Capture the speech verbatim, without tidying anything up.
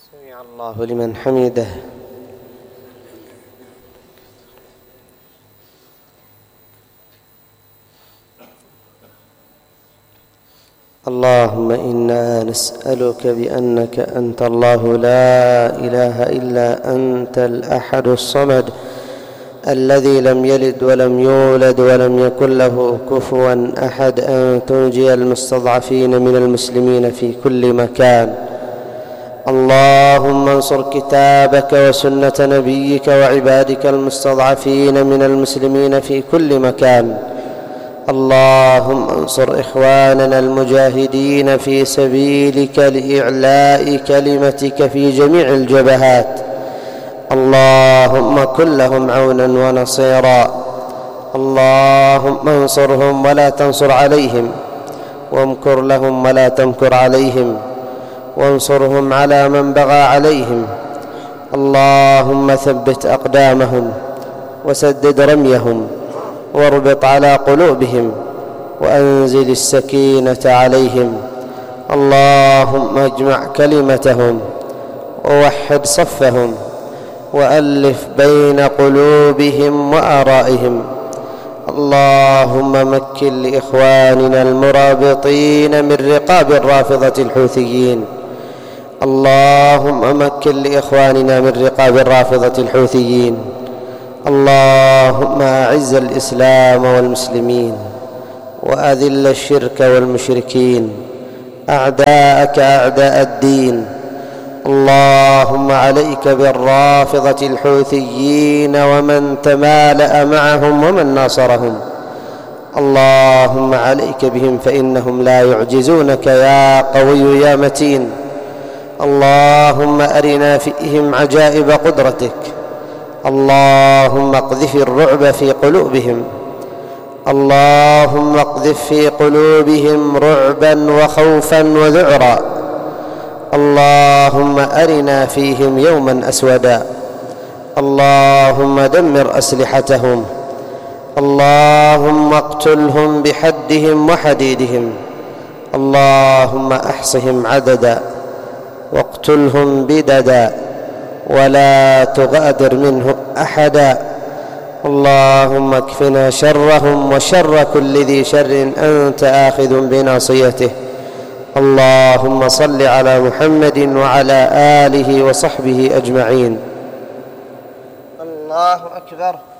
سمع الله لمن حمده. اللهم إنا نسألك بأنك أنت الله لا إله إلا أنت الأحد الصمد الذي لم يلد ولم يولد ولم يكن له كفوا أحد أن تنجي المستضعفين من المسلمين في كل مكان. اللهم انصر كتابك وسنة نبيك وعبادك المستضعفين من المسلمين في كل مكان. اللهم انصر إخواننا المجاهدين في سبيلك لإعلاء كلمتك في جميع الجبهات. اللهم كن لهم عونا ونصيرا. اللهم انصرهم ولا تنصر عليهم، وامكر لهم ولا تمكر عليهم، وانصرهم على من بغى عليهم. اللهم ثبت أقدامهم وسدد رميهم واربط على قلوبهم وأنزل السكينة عليهم. اللهم اجمع كلمتهم ووحد صفهم وألف بين قلوبهم وآرائهم. اللهم مكن لإخواننا المرابطين من رقاب الرافضة الحوثيين. اللهم مكن لإخواننا من رقاب الرافضة الحوثيين. اللهم أعز الإسلام والمسلمين وأذل الشرك والمشركين أعداءك أعداء الدين. اللهم عليك بالرافضة الحوثيين ومن تمالأ معهم ومن ناصرهم. اللهم عليك بهم فإنهم لا يعجزونك يا قوي يا متين. اللهم أرنا فيهم عجائب قدرتك. اللهم اقذف الرعب في قلوبهم. اللهم اقذف في قلوبهم رعبا وخوفا وذعرا. اللهم أرنا فيهم يوما أسودا. اللهم دمر أسلحتهم. اللهم اقتلهم بحدهم وحديدهم. اللهم احصهم عددا واقتلهم بددا ولا تغادر منه أحدا. اللهم اكفنا شرهم وشر كل ذي شر أنت آخذ بناصيته. اللهم صل على محمد وعلى آله وصحبه أجمعين. الله أكبر.